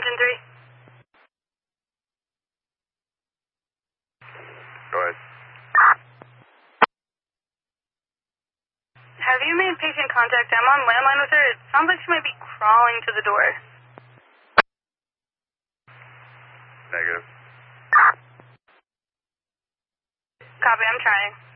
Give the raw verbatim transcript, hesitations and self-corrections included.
engine three. Go ahead. Have you made patient contact? I'm on landline with her. It sounds like she might be crawling to the door. Negative. Copy, I'm trying.